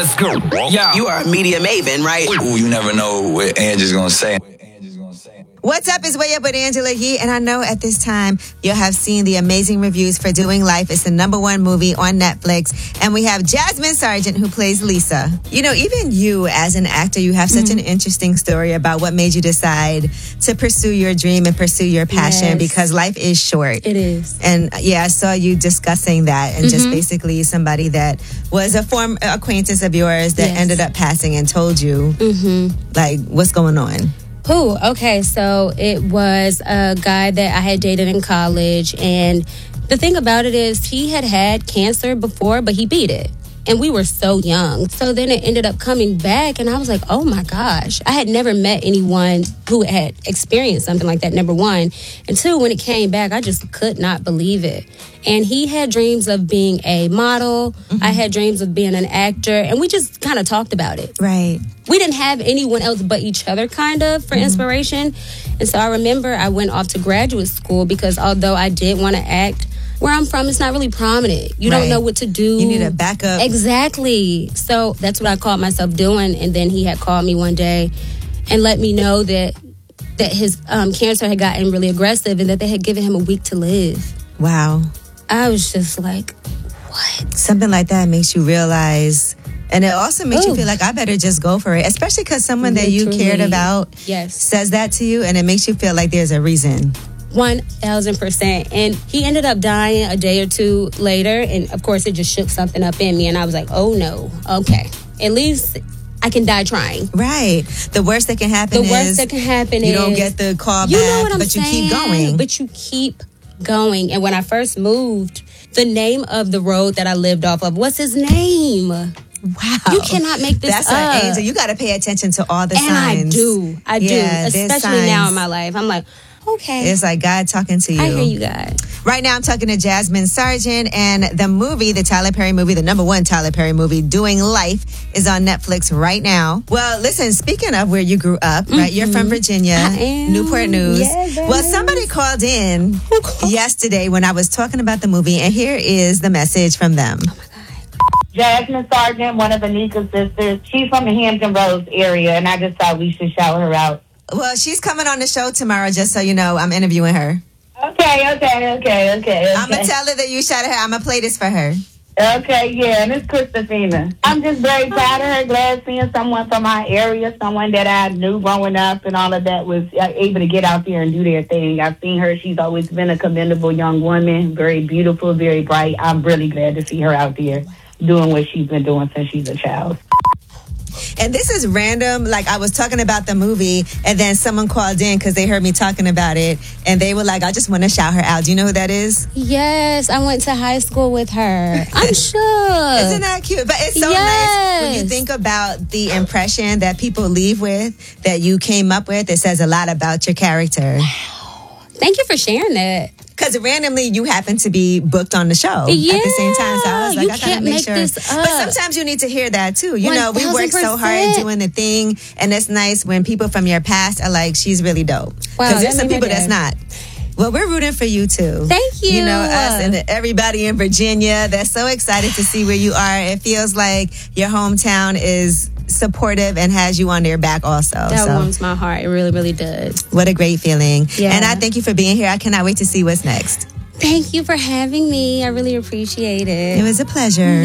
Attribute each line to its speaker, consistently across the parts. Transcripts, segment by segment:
Speaker 1: Let's go. Yeah.
Speaker 2: You are a media maven, right?
Speaker 3: Ooh, you never know what Angie's gonna say.
Speaker 4: What's up? It's Way Up with Angela Yee, and I know at this time you'll have seen the amazing reviews for Doing Life. It's the #1 movie on Netflix, and we have Jasmine Sargent who plays Lisa. You know, even you as an actor, you have such an interesting story about what made you decide to pursue your dream and pursue your passion, because life is short.
Speaker 5: It is.
Speaker 4: And yeah, I saw you discussing that, and just basically somebody that was a former acquaintance of yours that ended up passing and told you, like, what's going on?
Speaker 5: Ooh, okay. So it was a guy that I had dated in college. And the thing about it is he had cancer before, but he beat it. And we were so young. So then it ended up coming back. And I was like, oh my gosh. I had never met anyone who had experienced something like that, number one. And two, when it came back, I just could not believe it. And he had dreams of being a model. I had dreams of being an actor. And we just kind of talked about it.
Speaker 4: Right.
Speaker 5: We didn't have anyone else but each other, kind of, for inspiration. And so I remember I went off to graduate school because although I did want to act, where I'm from, it's not really prominent. You don't know what to do.
Speaker 4: You need a backup.
Speaker 5: Exactly. So that's what I caught myself doing. And then he had called me one day and let me know that his cancer had gotten really aggressive and that they had given him a week to live.
Speaker 4: Wow.
Speaker 5: I was just like, what?
Speaker 4: Something like that makes you realize, and it also makes you feel like I better just go for it, especially because someone that you cared about says that to you, and it makes you feel like there's a reason.
Speaker 5: 1,000%. And he ended up dying a day or two later. And of course, it just shook something up in me. And I was like, oh no, okay. At least I can die trying.
Speaker 4: Right. The worst that can happen is you don't get the call back, but you keep going.
Speaker 5: But you keep going. And when I first moved, the name of the road that I lived off of, what's his name?
Speaker 4: Wow.
Speaker 5: You cannot make this
Speaker 4: That's
Speaker 5: up.
Speaker 4: an angel. You got to pay attention to all the signs.
Speaker 5: And I do. Especially now in my life. I'm like, okay.
Speaker 4: It's like God talking to you.
Speaker 5: I hear you, God.
Speaker 4: Right now, I'm talking to Jasmine Sargent, and the movie, the Tyler Perry movie, the #1 Tyler Perry movie, Doing Life, is on Netflix right now. Well, listen, speaking of where you grew up, right? You're from Virginia,
Speaker 5: I am.
Speaker 4: Newport News.
Speaker 5: Yes,
Speaker 4: well, somebody called in yesterday when I was talking about the movie, and here is the message from them.
Speaker 6: Jasmine Sargent, one of Anika's sisters. She's from the Hampton Roads area, and I just thought we should shout her out.
Speaker 4: Well, she's coming on the show tomorrow, just so you know. I'm interviewing her.
Speaker 6: Okay.
Speaker 4: I'm going to tell her that you shouted her. I'm going to play this for her.
Speaker 6: Okay, yeah, and it's Christopina. I'm just very proud of her. Glad seeing someone from our area, someone that I knew growing up and all of that was able to get out there and do their thing. I've seen her. She's always been a commendable young woman, very beautiful, very bright. I'm really glad to see her out there doing what she's been doing since she's a child.
Speaker 4: And this is random. Like, I was talking about the movie, and then someone called in because they heard me talking about it, and they were like, I just want to shout her out. Do you know who that is?
Speaker 5: Yes, I went to high school with her. I'm sure.
Speaker 4: Isn't that cute? But it's so nice when you think about the impression that people leave with, that you came up with. It says a lot about your character.
Speaker 5: Wow. Thank you for sharing that.
Speaker 4: Because randomly you happen to be booked on the show at the same time. So I was like, I gotta make sure.
Speaker 5: This up.
Speaker 4: But sometimes you need to hear that too. You know, we work so hard doing the thing, and it's nice when people from your past are like, she's really dope. Because there's some people that's not. Well, we're rooting for you too.
Speaker 5: Thank you.
Speaker 4: You know, us and everybody in Virginia. They're so excited to see where you are. It feels like your hometown is supportive and has you on their back also.
Speaker 5: That warms my heart. It really, really does.
Speaker 4: What a great feeling.
Speaker 5: Yeah.
Speaker 4: And I thank you for being here. I cannot wait to see what's next.
Speaker 5: Thank you for having me. I really appreciate it.
Speaker 4: It was a pleasure.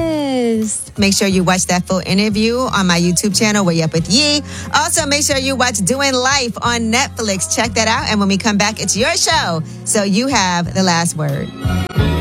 Speaker 5: Yes.
Speaker 4: Make sure you watch that full interview on my YouTube channel, Way Up With Yee. Also, make sure you watch Doing Life on Netflix. Check that out. And when we come back, it's your show. So you have the last word.